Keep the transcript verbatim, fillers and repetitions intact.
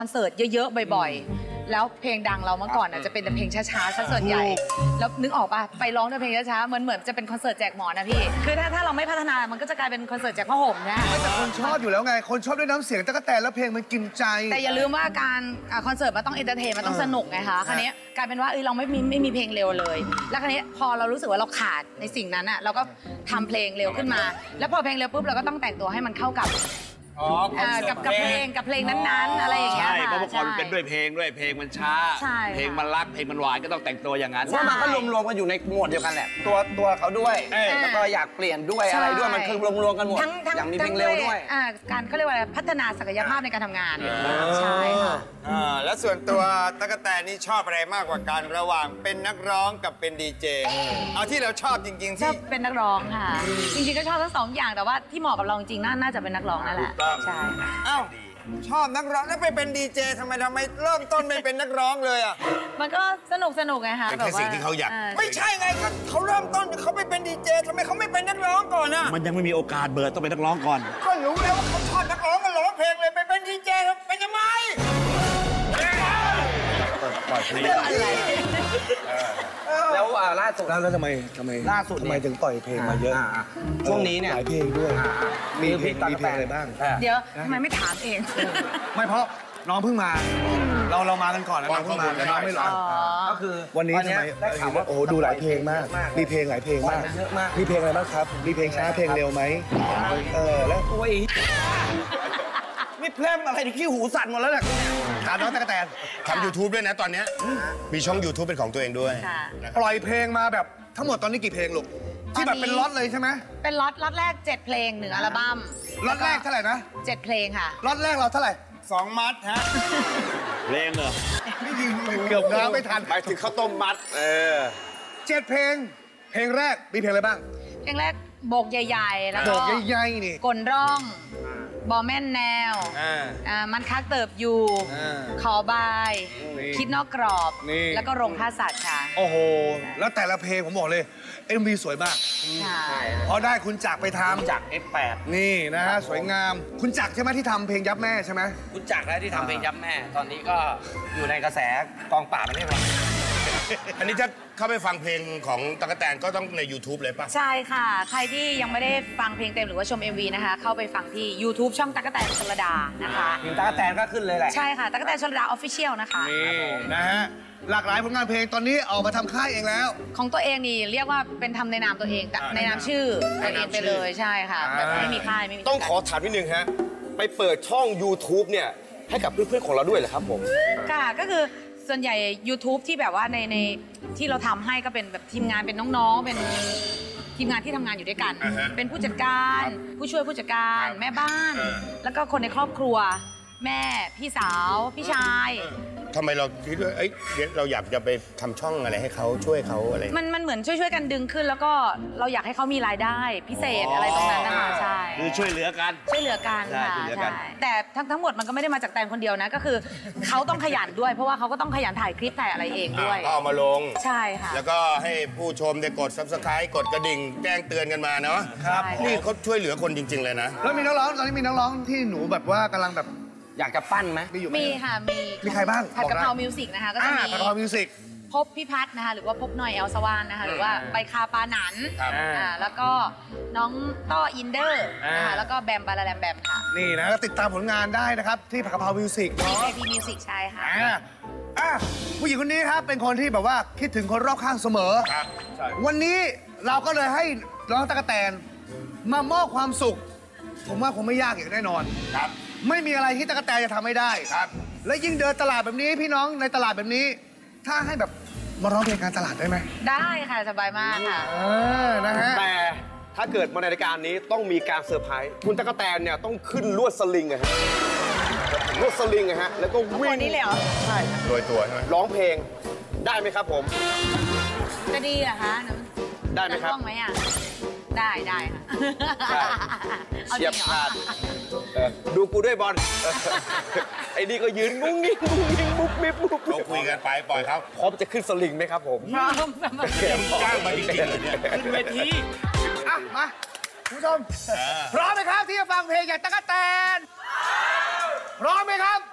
คอนเสิร์ตเยอะๆบ่อยๆแล้วเพลงดังเราเมื่อก่อนจะเป็นแต่เพลงช้าๆซะส่วนใหญ่แล้วนึกออกป่ะไปร้องแต่เพลงช้าๆเหมือนเหมือนจะเป็นคอนเสิร์ตแจกหมอนนะพี่คือถ้าถ้าเราไม่พัฒนามันก็จะกลายเป็นคอนเสิร์ตแจกผ้าห่มนะแต่คนชอบอยู่แล้วไงคนชอบด้วยน้ำเสียงตั๊กแตนแล้วเพลงมันกินใจแต่อย่าลืมว่าการคอนเสิร์ตมันต้องเอนเตอร์เทนมันต้องสนุกไงคะคราวนี้กลายเป็นว่าเออเราไม่มีไม่มีเพลงเร็วเลยแล้วคราวนี้พอเรารู้สึกว่าเราขาดในสิ่งนั้นอ่ะเราก็ทำเพลงเร็วขึ้นมาแล้วพอเพลงเร็วปุ๊บเราก็ต้องแต่งตัวให้มันเข้ากับกับกับเพลงกับเพลงนั้นๆอะไรอย่างเงี้ยใช่เพราะเมื่อก่อนเป็นด้วยเพลงด้วยเพลงมันช้าเพลงมันรักเพลงมันหวานก็ต้องแต่งตัวอย่างนั้นว่ามันก็รวมๆกันอยู่ในหมวดเดียวกันแหละตัวตัวเขาด้วยแล้วก็อยากเปลี่ยนด้วยอะไรด้วยมันคือรวมๆกันหมดอย่างมีเพลงเร็วด้วยการเขาเรียกว่าพัฒนาศักยภาพในการทำงานใช่ค่ะแล้วส่วนตัวตั๊กแตนนี่ชอบอะไรมากกว่ากันระหว่างเป็นนักร้องกับเป็นดีเจเอาที่เราชอบจริงๆที่ชอบเป็นนักร้องค่ะจริงๆก็ชอบทั้งสองอย่างแต่ว่าที่เหมาะกับเราจริงๆน่าจะเป็นนักร้องนั่นแหละใช่อ้าวชอบนักร้องแล้วไปเป็นดีเจทำไมทำไมเริ่มต้นไม่เป็นนักร้องเลยอ่ะมันก็สนุกสนุกไงคะเป็นแค่สิ่งที่เขาอยากไม่ใช่ไงก็เขาเริ่มต้นเขาไปเป็นดีเจทำไมเขาไม่เป็นนักร้องก่อนอ่ะมันยังไม่มีโอกาสเบิร์ดต้องเป็นนักร้องก่อนก็รู้แล้วว่าเขาชอบนักร้องก็ร้องเพลงเลยไปเป็นดีเจไปทำไมปล่อยเพลงแล้วล่าสุดแล้วทำไมทำไมล่าสุดทำไมถึงปล่อยเพลงมาเยอะช่วงนี้เนี่ยหลายเพลงด้วยมีเพลงมีเพลงอะไรบ้างเดี๋ยวทำไมไม่ถามเองไม่เพราะน้องเพิ่งมาเราเรามากันก่อนนะน้องเพิ่งมาแต่น้องไม่ร้องก็คือวันนี้ทำไมโอ้ดูหลายเพลงมากมีเพลงหลายเพลงมากมีเพลงอะไรบ้างครับมีเพลงช้าเพลงเร็วไหมเออแล้วโอ้ยนี่เพลงอะไรที่ขี้หูสั่นหมดแล้วเนี่ยถามน้องตั๊กแตนทำ ยูทูบ ด้วยนะตอนนี้มีช่อง ยูทูบ เป็นของตัวเองด้วยปล่อยเพลงมาแบบทั้งหมดตอนนี้กี่เพลงลูกที่แบบเป็นล็อตเลยใช่ไหมเป็นล็อตล็อตแรกเจ็ดเพลงหนึ่งอัลบั้มล็อตแรกเท่าไหร่นะเจ็ดเพลงค่ะล็อตแรกเราเท่าไหร่สองมัดฮะเพลงเหรอไม่ยิงเกือบน้ำไม่ทันไปถึงข้าวต้มมัดเออเจ็ดเพลงเพลงแรกมีเพลงอะไรบ้างเพลงแรกโบกใหญ่ๆแล้วก็โบกใหญ่ๆนี่กลร่องบอแม่นแนวมันคักเติบอยู่ขอบายคิดนอกกรอบแล้วก็โรงฆ่าสัตว์ค่ะโอ้โหแล้วแต่ละเพลงผมบอกเลย เอ็ม วี สวยมากเพราะได้คุณจักรไปทำจักร เอฟ แปดนี่นะฮะสวยงามคุณจักรใช่ไหมที่ทำเพลงยับแม่ใช่ไหมคุณจักรแล้วที่ทำเพลงยับแม่ตอนนี้ก็อยู่ในกระแสกองป่าประเทศไทยอันนี้ถ้าเข้าไปฟังเพลงของตั๊กแตนก็ต้องใน ยูทูบ เลยป่ะใช่ค่ะใครที่ยังไม่ได้ฟังเพลงเต็มหรือว่าชม เอ็ม วี นะคะเข้าไปฟังที่ ยูทูบ ช่องตั๊กแตนชลดานะคะตั๊กแตนก็ขึ้นเลยแหละใช่ค่ะตั๊กแตนชลดาออฟฟิเชียลนะคะนี่นะฮะหลากหลายผลงานเพลงตอนนี้ออกมาทำค่ายเองแล้วของตัวเองนี่เรียกว่าเป็นทำในนามตัวเองในนามชื่อตัวเองไปเลยใช่ค่ะแบบไม่มีค่ายไม่มีต้องขอถามนิดนึงฮะไปเปิดช่อง ยูทูบ เนี่ยให้กับเพื่อนๆของเราด้วยเหรอครับผมค่ะก็คือส่วนใหญ่ ยูทูบ ที่แบบว่าในในที่เราทำให้ก็เป็นแบบทีมงานเป็นน้องๆเป็นทีมงานที่ทำงานอยู่ด้วยกัน uh-huh. เป็นผู้จัดการผู้ช่วยผู้จัดการแม่บ้าน uh-huh. แล้วก็คนในครอบครัวแม่พี่สาวพี่ชายทำไมเราคิดว่าเอ้ยเราอยากจะไปทำช่องอะไรให้เขาช่วยเขาอะไรมันมันเหมือนช่วยๆกันดึงขึ้นแล้วก็เราอยากให้เขามีรายได้พิเศษอะไรตรงนั้นนะคะใช่คือช่วยเหลือกันช่วยเหลือกันค่ะใช่แต่ทั้งทั้งหมดมันก็ไม่ได้มาจากแตนคนเดียวนะก็คือเขาต้องขยันด้วยเพราะว่าเขาก็ต้องขยันถ่ายคลิปถ่ายอะไรเองด้วยก็เอามาลงใช่ค่ะแล้วก็ให้ผู้ชมได้กด ซับสไครบ์ กดกระดิ่งแจ้งเตือนกันมาเนาะครับนี่เขาช่วยเหลือคนจริงๆเลยนะแล้วมีนักร้องตอนนี้มีนักร้องที่หนูแบบว่ากำลังแบบอยากจะปั้นไหมมีค่ะมีมีใครบ้างผัดกะเพรามิวสิกนะคะก็จะมีผัดกะเพรามิวสิกพบพิพัฒน์นะคะหรือว่าพบหน่อยเอลสวานนะคะหรือว่าใบคาปาหนันแล้วก็น้องต้ออินเดอร์นะคะแล้วก็แบมบาราแลมแบมค่ะนี่นะก็ติดตามผลงานได้นะครับที่ผัดกะเพรามิวสิกเนาะที่มิวสิกใช่ค่ะอ่ะผู้หญิงคนนี้ครับเป็นคนที่แบบว่าคิดถึงคนรอบข้างเสมอวันนี้เราก็เลยให้น้องตั๊กแตนมามอบความสุขผมว่าคงไม่ยากอย่างแน่นอนครับไม่มีอะไรที่ตั๊กแตนจะทำไม่ได้ครับและยิ่งเดินตลาดแบบนี้พี่น้องในตลาดแบบนี้ถ้าให้แบบมาร้องเพลงการตลาดได้ไหมได้ค่ะสบายมากค่ะเออนะฮะแต่ถ้าเกิดมาในรายการนี้ต้องมีการเซอร์ไพรส์คุณตั๊กแตนเนี่ยต้องขึ้นลวดสลิงอะฮะลวดสลิงอะฮะแล้วก็วิ่งนี่เลยเหรอใช่โดยตัวใช่ไหมร้องเพลงได้ไหมครับผมจะดีเหรอคะได้ไหมครับร้องไหมอะได้ได้ค่ะเชียบขาดดูกูด้วยบอลไอ้นี่ก็ยืนงุ้งงิ้งงุ้งงิ้งมุกมิบมุกเขาคุยกันไปปล่อยเขาพร้อมจะขึ้นสลิงไหมครับผมพร้อมจ้างมาจริงๆเลยเนี่ยขึ้นเวทีอ่ะมาคุณผู้ชมพร้อมไหมครับที่จะฟังเพลงอย่างตั๊กแตนพร้อมไหมครับ